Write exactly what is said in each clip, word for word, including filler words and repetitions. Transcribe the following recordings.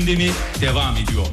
Gündemi devam ediyor.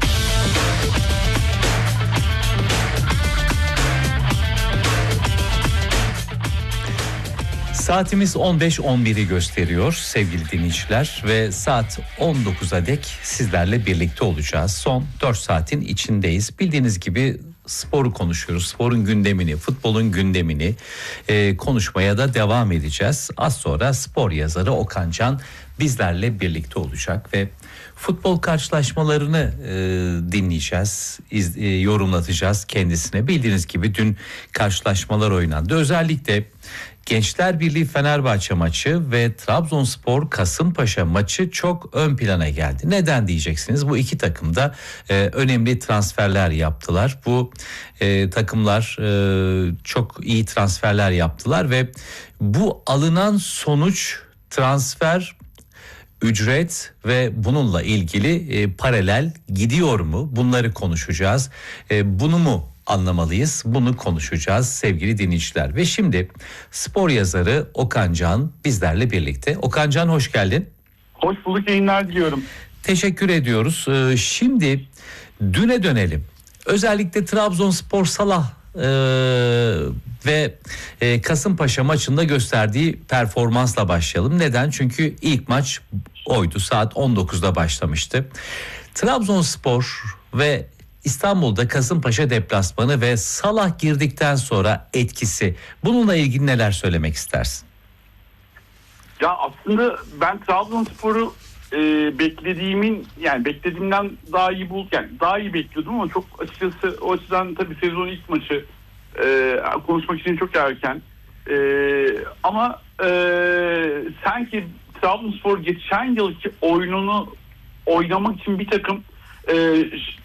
Saatimiz on beş on biri gösteriyor sevgili dinleyiciler ve saat on dokuza dek sizlerle birlikte olacağız. Son dört saatin içindeyiz. Bildiğiniz gibi sporu konuşuyoruz. Sporun gündemini, futbolun gündemini e, konuşmaya da devam edeceğiz. Az sonra spor yazarı Okan Can bizlerle birlikte olacak ve futbol karşılaşmalarını e, dinleyeceğiz, iz, e, yorumlatacağız kendisine. Bildiğiniz gibi dün karşılaşmalar oynandı. Özellikle Gençler Birliği Fenerbahçe maçı ve Trabzonspor Kasımpaşa maçı çok ön plana geldi. Neden diyeceksiniz? Bu iki takım da e, önemli transferler yaptılar. Bu e, takımlar e, çok iyi transferler yaptılar ve bu alınan sonuç, transfer, ücret ve bununla ilgili e, paralel gidiyor mu? Bunları konuşacağız. E, bunu mu anlamalıyız? Bunu konuşacağız sevgili dinleyiciler. Ve şimdi spor yazarı Okan Can bizlerle birlikte. Okan Can, hoş geldin. Hoş bulduk, yayınlar diliyorum. Teşekkür ediyoruz. Ee, şimdi düne dönelim. Özellikle Trabzonspor Salah e, ve e, Kasımpaşa maçında gösterdiği performansla başlayalım. Neden? Çünkü ilk maç oydu. Saat on dokuzda başlamıştı. Trabzonspor ve İstanbul'da Kasımpaşa deplasmanı ve Salah girdikten sonra etkisi. Bununla ilgili neler söylemek istersin? Ya aslında ben Trabzonspor'u e, beklediğimin yani beklediğimden daha iyi bul yani daha iyi bekliyordum ama çok açıkçası o açıdan tabii sezonun ilk maçı e, konuşmak için çok erken. E, ama e, sanki Trabzonspor geçen yılki oyununu oynamak için bir takım e,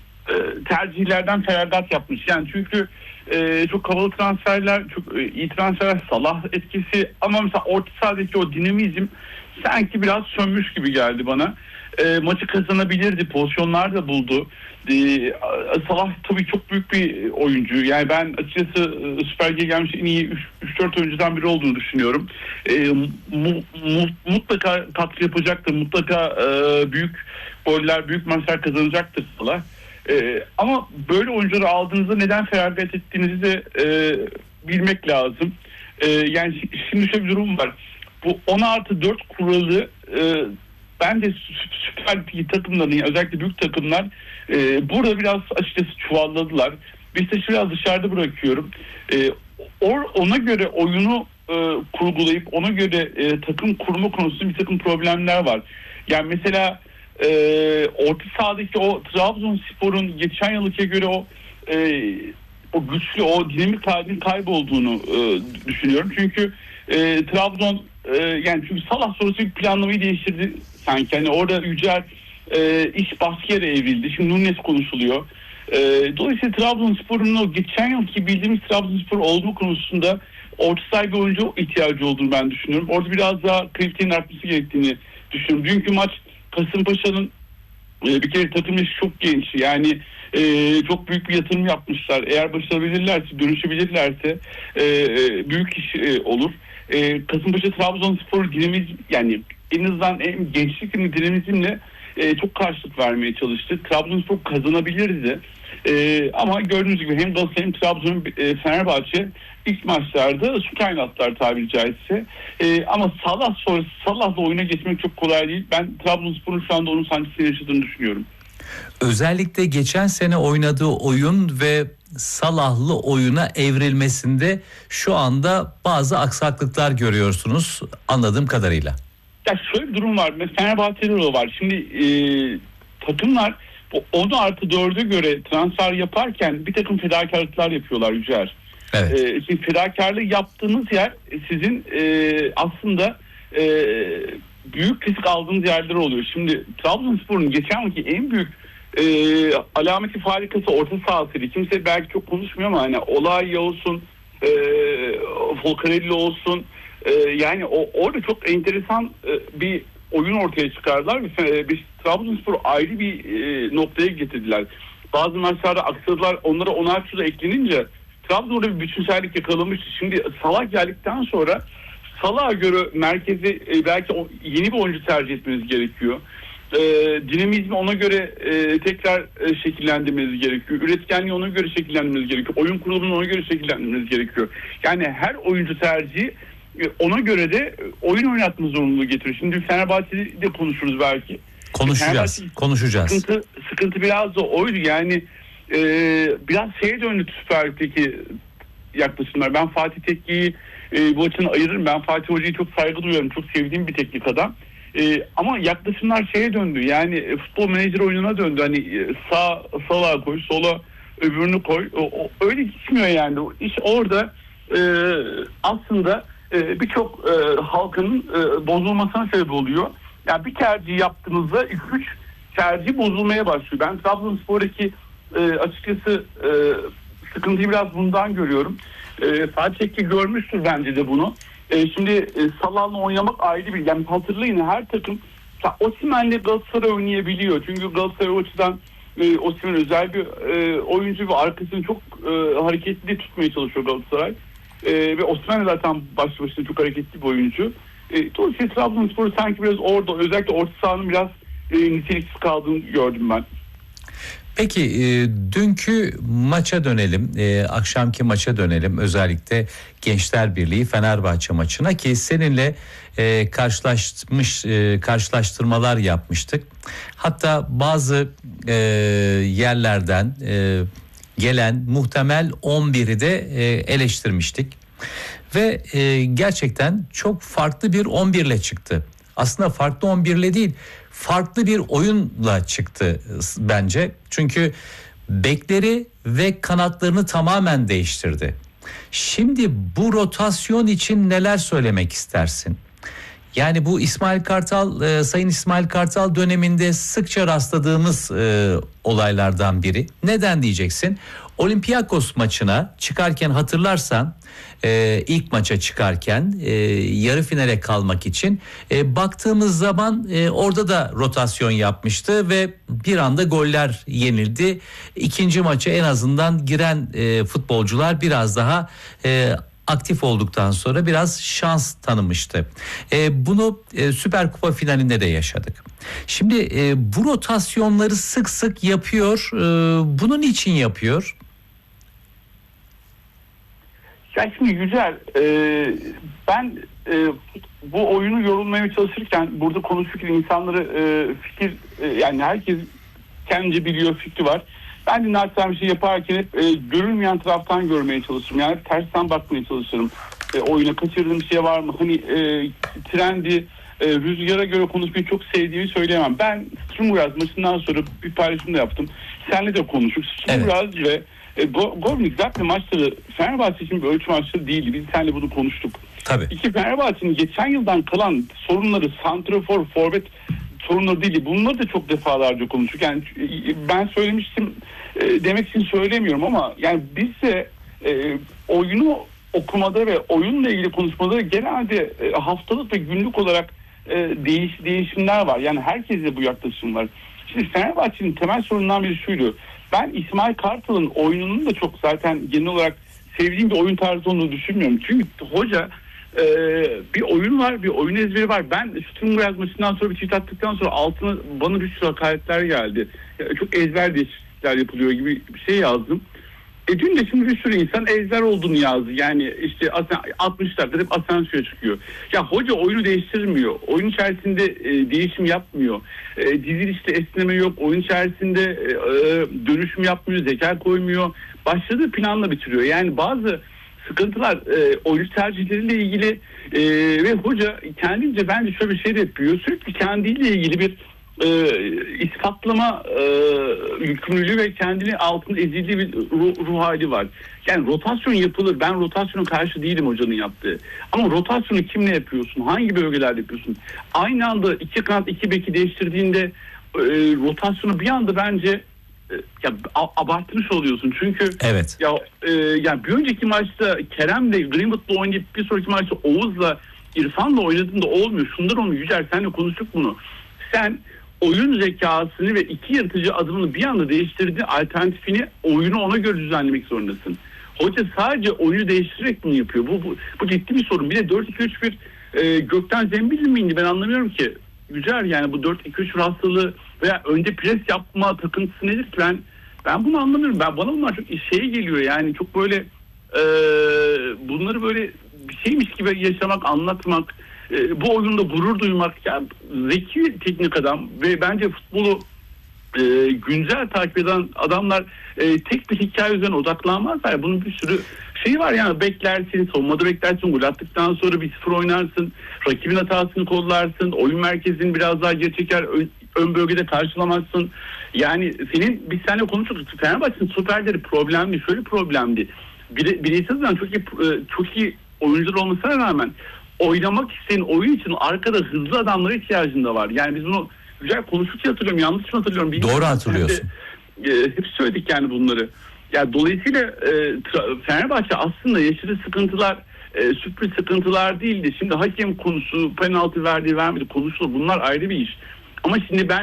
tercihlerden feragat yapmış. Yani çünkü e, çok havalı transferler, çok e, iyi transferler, Salah etkisi ama mesela orta sahadaki o dinamizm sanki biraz sönmüş gibi geldi bana. E, maçı kazanabilirdi, pozisyonlar da buldu. E, Salah tabii çok büyük bir oyuncu. Yani ben açıkçası e, Süper Lig'e gelmiş en iyi üç dört oyuncudan biri olduğunu düşünüyorum. E, mu, mu, mutlaka katkı yapacaktır. Mutlaka e, büyük goller, büyük maçlar kazanacaktır Salah. Ee, ama böyle oyuncuları aldığınızda neden feragat ettiğinizi de e, bilmek lazım. E, yani şimdi şöyle bir durum var. Bu on artı dört kuralı e, bence Süper Lig takımların, yani özellikle büyük takımlar e, burada biraz açıkçası çuvalladılar. Beşiktaş'ı biraz dışarıda bırakıyorum. E, or, ona göre oyunu e, kurgulayıp ona göre e, takım kurma konusunda bir takım problemler var. Yani mesela Ee, orta sahadaki o Trabzonspor'un geçen yıllık'a göre o e, o güçlü, o dinamik halinin kaybolduğunu e, düşünüyorum. Çünkü e, Trabzon e, yani çünkü Salah sonrası bir planlamayı değiştirdi sanki. Hani orada Yücel e, iş başka yere evrildi. Şimdi Nunes konuşuluyor. E, dolayısıyla Trabzonspor'un o geçen yılki bildiğimiz Trabzonspor olma konusunda orta saha bir oyuncu ihtiyacı olduğunu ben düşünüyorum. Orada biraz daha kalitenin artması gerektiğini düşünüyorum. Dünkü maç Kasımpaşa'nın e, bir kere takım yaşı çok genç. Yani e, çok büyük bir yatırım yapmışlar. Eğer başarabilirlerse, dönüşebilirlerse e, büyük iş e, olur. E, Kasımpaşa Trabzonspor dinamizm, yani en azından en gençlik dinamizmle e, çok karşılık vermeye çalıştı. Trabzonspor kazanabilirdi. E, ama gördüğünüz gibi hem Galatasaray hem Trabzon, e, Fenerbahçe ilk maçlarda su kaynattılar tabiri caizse. E, ama Salah sonrası Salah'la oyuna geçmek çok kolay değil. Ben Trabzonspor'un şu anda onun sancısını yaşadığını düşünüyorum. Özellikle geçen sene oynadığı oyun ve Salah'lı oyuna evrilmesinde şu anda bazı aksaklıklar görüyorsunuz anladığım kadarıyla. Ya şöyle bir durum var. Fenerbahçe'de de var. Şimdi e, takımlar on artı dörde göre transfer yaparken bir takım fedakarlıklar yapıyorlar Yücel. Evet. E, şimdi fedakarlığı yaptığınız yer sizin e, aslında e, büyük risk aldığınız yerler oluyor. Şimdi Trabzonspor'un geçen yılki en büyük e, alameti farikası orta sahasıydı. Kimse belki çok konuşmuyor ama hani Olay olsun, e, Volcarelli olsun, e, yani o orada çok enteresan e, bir oyun ortaya çıkardılar ve bir Trabzonspor'u ayrı bir e, noktaya getirdiler. Bazı maçlarda aksadılar, onlara onar şurada eklenince Trabzon'da bir bütünsellik yakalamıştı. Şimdi Salah geldikten sonra Salah'a göre merkezi e, belki o, yeni bir oyuncu tercih etmeniz gerekiyor. e, dinamizmi ona göre e, tekrar e, şekillendirmeniz gerekiyor. Üretkenliği ona göre şekillendirmeniz gerekiyor. Oyun kurulumunu ona göre şekillendirmeniz gerekiyor. Yani her oyuncu tercihi e, ona göre de oyun oynatma zorunluluğu getiriyor. Şimdi Fenerbahçe'de de konuşuruz belki. Konuşacağız. Fenerbahçe, konuşacağız. Sıkıntı, sıkıntı biraz da oydu. Yani e, biraz şeye döndü Süper Lig'deki yaklaşımlar. Ben Fatih Tekke'yi e, bu açıdan ayırırım. Ben Fatih Hoca'yı çok saygı duyuyorum. Çok sevdiğim bir teknik adam. E, ama yaklaşımlar şeye döndü. Yani e, futbol menajer oyununa döndü. Hani e, sağ sağa koy, sola öbürünü koy. O, o, öyle gitmiyor yani. O iş orada e, aslında e, birçok e, halkın e, bozulmasına sebep oluyor. Yani bir tercih yaptığınızda iki üç tercih bozulmaya başlıyor. Ben Trabzonspor'daki e, açıkçası e, sıkıntıyı biraz bundan görüyorum. E, Fatih Tekke görmüştür bence de bunu. E, şimdi e, Salah'la oynamak ayrı bir... Yani hatırlayın, her takım Osimhen'le Galatasaray oynayabiliyor. Çünkü Galatasaray o açıdan e, Osimhen özel bir e, oyuncu ve arkasını çok e, hareketli tutmaya çalışıyor Galatasaray. E, ve Osimhen zaten başlı başına çok hareketli bir oyuncu. E, dolayısıyla Trabzonspor'u sanki biraz orada, özellikle orta sahanın biraz e, niteliksiz kaldığını gördüm ben. Peki e, dünkü maça dönelim, e, akşamki maça dönelim, özellikle Gençler Birliği Fenerbahçe maçına ki seninle e, karşılaşmış e, karşılaştırmalar yapmıştık. Hatta bazı e, yerlerden e, gelen muhtemel on biri de e, eleştirmiştik ve e, gerçekten çok farklı bir on bir ile çıktı. Aslında farklı on bir ile değil, farklı bir oyunla çıktı bence. Çünkü bekleri ve kanatlarını tamamen değiştirdi. Şimdi bu rotasyon için neler söylemek istersin? Yani bu İsmail Kartal, e, Sayın İsmail Kartal döneminde sıkça rastladığımız e, olaylardan biri. Neden diyeceksin? Olympiakos maçına çıkarken hatırlarsan e, ilk maça çıkarken e, yarı finale kalmak için e, baktığımız zaman e, orada da rotasyon yapmıştı ve bir anda goller yenildi. İkinci maça en azından giren e, futbolcular biraz daha e, aktif olduktan sonra biraz şans tanımıştı. E, bunu e, Süper Kupa finalinde de yaşadık. Şimdi e, bu rotasyonları sık sık yapıyor. E, bunun için yapıyor. Ya şimdi Yücel, e, ben e, bu oyunu yorulmaya çalışırken burada konuşurken insanları e, fikir e, yani herkes kendince biliyor, fikri var. Ben de naçizane bir şey yaparken hep e, görülmeyen taraftan görmeye çalışırım. Yani tersten bakmaya çalışırım. E, oyuna kaçırdığım bir şey var mı? Hani e, trendi, e, rüzgara göre konuşmayı çok sevdiğimi söyleyemem. Ben Sturmgraz maçından sonra bir paylaşım da yaptım. Seninle de konuştuk. Sturmgraz evet. ve e, Gornik zaten maçları Fenerbahçe için bir ölçü maçları değildi. Biz seninle bunu konuştuk. Tabii. İki Fenerbahçe'nin geçen yıldan kalan sorunları, santrafor, forvet sorunları değil. Bunları da çok defalarca konuştuk. Yani ben söylemiştim e, demek için söylemiyorum ama yani bizse e, oyunu okumada ve oyunla ilgili konuşmada genelde e, haftalık ve günlük olarak e, değiş, değişimler var. Yani herkeste bu yaklaşım var. Şimdi Fenerbahçe'nin temel sorunundan biri şuydu. Ben İsmail Kartal'ın oyununun da çok zaten genel olarak sevdiğim bir oyun tarzı olduğunu düşünmüyorum. Çünkü hoca Ee, bir oyun var, bir oyun ezberi var. Ben Sturmgraz maçından sonra bir tweet attıktan sonra altına bana bir sürü hakaretler geldi. Yani çok ezber değişiklikler yapılıyor gibi bir şey yazdım. E dün de şimdi bir sürü insan ezber olduğunu yazdı. Yani işte altmış dakika hep Asensio'ya çıkıyor. Ya hoca oyunu değiştirmiyor. Oyun içerisinde e, değişim yapmıyor. E, dizilişte esneme yok. Oyun içerisinde e, dönüşüm yapmıyor. Zeka koymuyor. Başladığı planla bitiriyor. Yani bazı sıkıntılar e, oyuncu tercihleriyle ilgili e, ve hoca kendince bence şöyle bir şey de yapıyor. Sürekli kendiyle ilgili bir e, ispatlama e, yükümlülüğü ve kendini altında ezildiği bir ruh, ruh hali var. Yani rotasyon yapılır. Ben rotasyona karşı değilim hocanın yaptığı. Ama rotasyonu kimle yapıyorsun? Hangi bölgelerde yapıyorsun? Aynı anda iki kanat iki beki değiştirdiğinde e, rotasyonu bir anda bence ya abartmış oluyorsun çünkü evet. ya e, yani bir önceki maçta Kerem'le Greenwood'la oynayıp bir sonraki maçta Oğuz'la İrfan'la oynadığında olmuyor. Şundan onu Yücel senle konuştuk bunu. Sen oyun zekasını ve iki yaratıcı adımını bir anda değiştirdiğin alternatifini oyunu ona göre düzenlemek zorundasın. Hoca sadece oyunu değiştirerek bunu yapıyor. Bu bu, bu ciddi bir sorun. Bir de dört iki üç bir e, gökten zembil mi indi ben anlamıyorum ki. Yücer, yani bu dört iki üç hastalığı veya önde pres yapma takıntısı nedir ki? Ben ben bunu anlamıyorum. Ben bana bunlar çok şeye geliyor, yani çok böyle e, bunları böyle bir şeymiş gibi yaşamak, anlatmak, e, bu oyunda gurur duymak. Ya zeki teknik adam ve bence futbolu e, güncel takip eden adamlar e, tek bir hikaye üzerine odaklanmazlar. Bunun bir sürü şeyi var, yani beklersin, savunmada beklersin, gol attıktan sonra bir sıfır oynarsın, rakibin hatasını kollarsın, oyun merkezini biraz daha geri çeker, ön, ön bölgede karşılamazsın. Yani senin biz seninle konuştuk, Fenerbahçe'nin stoperleri problemli, şöyle problemli. Bire, bireysel zaman çok iyi, çok iyi oyuncular olmasına rağmen oynamak isteyen oyun için arkada hızlı adamlara ihtiyacın da var. Yani biz bunu güzel konuştukça hatırlıyorum, yanlış mı hatırlıyorum bilmiyorum. Doğru hatırlıyorsun. E, hep söyledik yani bunları. Yani dolayısıyla e, Fenerbahçe aslında yaşadığı sıkıntılar e, sürpriz sıkıntılar değildi. Şimdi hakem konusu, penaltı verdiği vermedi konuşulur. Bunlar ayrı bir iş. Ama şimdi ben